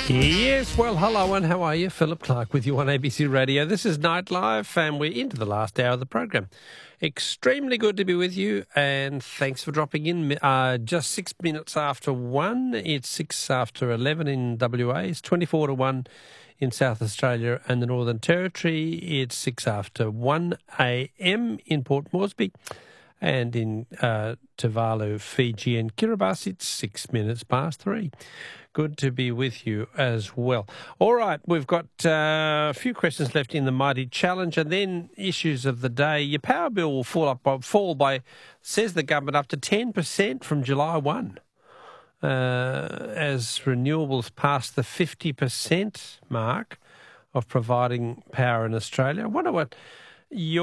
Yes, well, hello and how are you? Philip Clark with you on ABC Radio. This is Night Live and we're into the last hour of the program. Extremely good to be with you and thanks for dropping in. Just 6 minutes after 1. It's 6 after 11 in WA. It's 24 to 1 in South Australia and the Northern Territory. It's 6 after 1 a.m. in Port Moresby. And in Tuvalu, Fiji and Kiribati, it's 6 minutes past 3. Good to be with you as well. All right, we've got a few questions left in the Mighty Challenge and then issues of the day. Your power bill will fall by, says the government, up to 10% from July 1 as renewables pass the 50% mark of providing power in Australia. I wonder what your